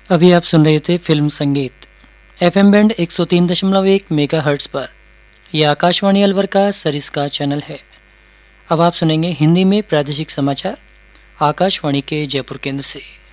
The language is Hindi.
अभी आप सुन रहे थे फिल्म संगीत एफएम बैंड 103.1 मेगाहर्ट्ज पर। यह आकाशवाणी अलवर का सरिस्का चैनल है। अब आप सुनेंगे हिंदी में प्रादेशिक समाचार आकाशवाणी के जयपुर केंद्र से।